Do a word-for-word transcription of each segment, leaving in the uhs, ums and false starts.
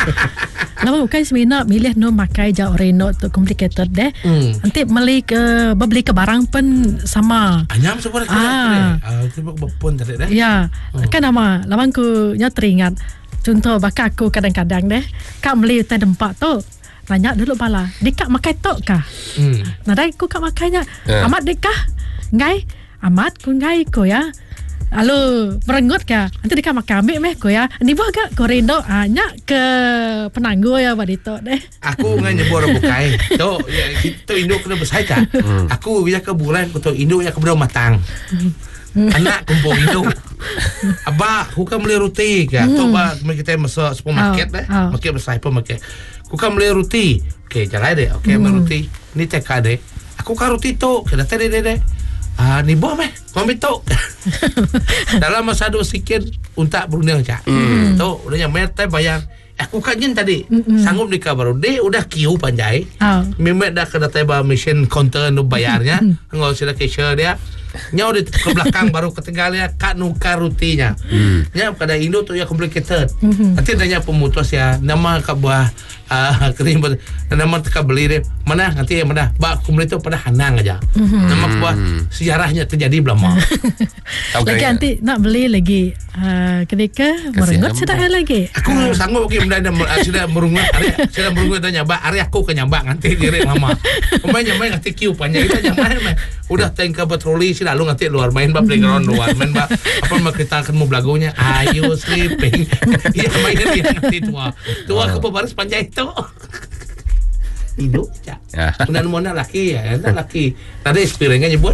Lama bukan semina milih no makai ja oreno tu complicated deh. Hmm. Nanti beli ke beli ke barang pun sama. Anyam sebenarnya Ah. ah itu bepon tadi dah. Ya, Hmm. kan nama lawan ku nya teringat. Contoh bakal aku kadang-kadang deh, kak beli teh dempak tu. Nanya dulu bala, "Dikak makai tok kah?" Hmm. Nadai ku kak makainya. Ya. Amat dikah? Ngai, amat ku ngai ko ya. Lalu merengut kah? Nanti dikak makai ambil meh ko ya. Ni bah gak korendo hanya ke penanggu ya badito deh. Aku ngan nyebur bukai. Tu ya kita induk kena besar kan. Aku bila ke bulan aku tu induk yang kebenar matang. Anak kumpul induk. Abah, aku kan beli roti kan. Tu bah kita masuk supermarket Oh, dah. oh. Market besar supermarket. Aku kan beli roti. Okey, jalan deh. Okey, beli roti. Ni teh kade. Aku kan roti tu. Kena tadi deh deh. Ah, ni buah meh. Kau ambil tu. Dalam masa dua sikit untak berundang cak. Hmm. Tu, udah nyampe teh bayar. Aku kan jen tadi. Sanggup nikah baru. Dia udah kiu panjai. Ah. Memang dah kena teba mesin counter nu bayarnya. Enggak usah cashier dia. Nya udah ke belakang baru ketinggalannya kak nukar rutinya. Nya pada Indo tu ya complicated. Nanti nanya pemutus ya nama kak buah uh, kering nama kak beli deh. Mana nanti yang mana? Bak kumuli tu pada hanang aja. Nama buah sejarahnya terjadi belum. Lagi nanti nak beli lagi uh, ketika merengut sudah lagi. Aku sanggup okey benda ada sudah merungut hari sudah merungut tanya nyambak hari aku ke nyambak nanti diri lama. Pemain nyambak nanti kiu panjang kita nyambak udah tank patroli sih lalu nanti luar main ba playground luar main ba apa mau kita akan mau belagunya ayo sleeping. Iya main dia nanti tua. Tua ke baris panjang itu. Hidup cak. Kemudian mana laki ya, ada laki. Tadi experience nyebut.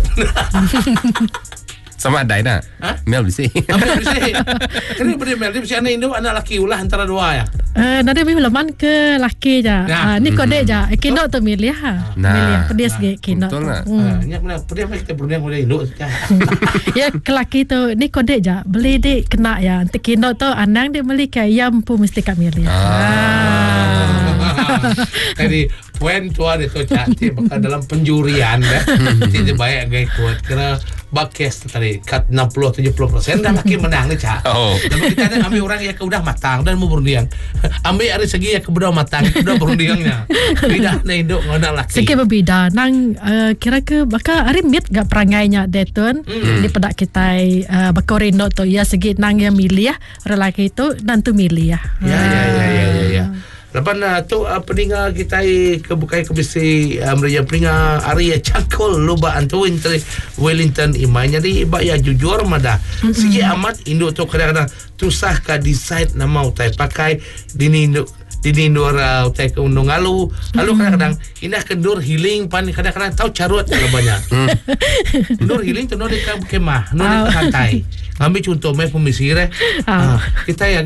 Sama ada nak. Hah? Mel bisa. Ambil bisa. Kini beri Mel di sana Indo anak laki ulah antara dua ya. Eh, nada mih leman ke laki ja. Nah. Ah, ni kode ja. Eh, kinok tu milih ha. Nah. Milih pedes ge kinok. Betul nak? Ah, nya mana pernah kita berundang oleh Indo. Ya ke laki tu ni kode ja. Beli dik kena ya. Nanti kinok tu anang dia beli ke ayam pun mesti kak milih. Ah. Jadi poin tua itu cantik bakal dalam penjurian dah. Tidak baik gaya kuat kira bakes tadi kat enam puluh tujuh puluh persen dah laki menang ni cak. Oh. Tapi kita ada ambil orang yang udah matang dan mau berunding. Ambil hari segi yang udah matang, udah berundingnya. Beda na induk ngono laki. Sikit berbeza. Nang uh, kira ke bakal hari mit gak perangainya detun Mm. di pedak kita uh, bakal rino tu ya segi nang yang milih ya lelaki itu dan tu milih ya. Ya ya ya ya ya. ya. Lepas na tu uh, peninga kita kebukai kebisi uh, meriah peninga area cakol loba antuin teri Wellington imanya di ba ya jujur mada. Mm-hmm. Sigi amat Indo tu kadang-kadang tusah ka decide nama utai pakai dini Indo dini Indo ra utai ke undung alu. Lalu kadang-kadang indah kendur healing pan kadang-kadang tahu carut kalau banyak. Kendur healing tu no di kemah, no di pantai. Ambil contoh mai pemisir eh. Ah, kita ya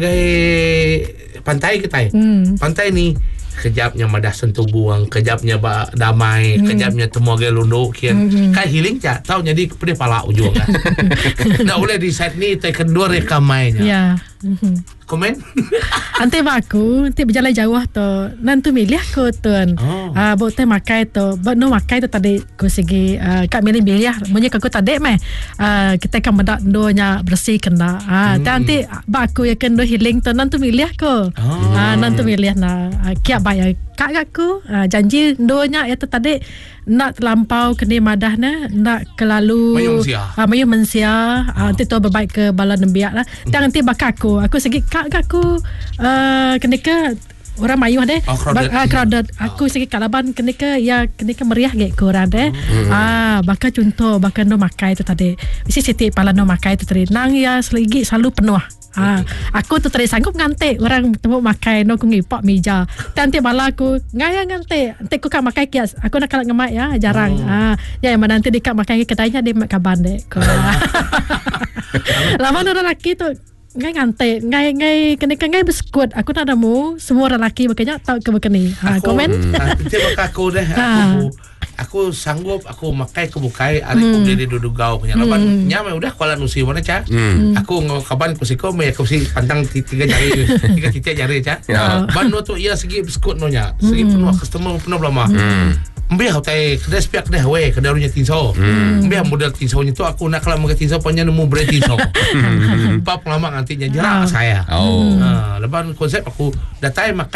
gay pantai kita Hmm. pantai ni kejapnya madah sentuh buang kejapnya ba damai hmm. kejapnya temu ge lunduk kian hmm. kai healing cak tahu jadi pedih pala ujung kan nak boleh di set ni teh kedua rekamainya Ya. Mm-hmm. komen Ante aku, ante berjalan jauh tu, nanti milih aku tuan. Oh. Ah, buat teh makai tu, buat no makai tu tadi aku segi uh, kak milih milih, punya aku tadi meh. Uh, kita kan mendak donya bersih kena. Ah, hmm. nanti bak aku ya kena healing tu nanti milih aku. Oh. Ah, nanti milih na uh, kiak bayar kak aku uh, janji donya itu tadi nak terlampau kena madahnya, nak kelalu Mayung sia. Ah, mayung mensia. Ah, nanti tu berbaik ke bala nembiak lah. Dan nanti bakal aku, aku segi kak aku uh, kena ke orang mayuh deh. Oh, crowded. Ba- ah, crowded. Aku segi kalaban kena ke ya kena ke meriah ge kurang deh. Hmm. Ah, bakal contoh bakal no makai tu tadi. Mesti siti pala no makai tu tadi. Nang ya selagi selalu penuh. Ah, aku tu tadi sanggup ngantik orang temu makai no ku ngipok meja. Nanti malah aku ngaya ngantik. Nanti aku kan makai kias. Aku nak kalak ngemak ya jarang. Oh. Ah, ya yang mana nanti dekat makai kedainya dia mak kaban dek. Lama orang lelaki tu ngai ngantik, ngai ngai kena ngai biskut. Aku nak nemu semua orang lelaki makanya tahu ke begini. Ha, komen. Itu bakal aku deh Ha. aku aku sanggup aku makai kebukai hari hmm. aku beli duduk gau punya laban hmm. nyamai udah kuala nusi mana cak hmm. aku kaban kusiko me aku si pantang tiga jari tiga titik jari cak Ya. ban no tu ia segi biskut no nya segi Hmm. penuh customer penuh belama Hmm. Mbih hotai kedai spiak deh we kedai runya tinso. Mbih model tinso nya tu aku nak kalau mau tinso punya nemu brand tinso. Pap lama nantinya jarang saya. Oh. Ha, lepas konsep aku datai makai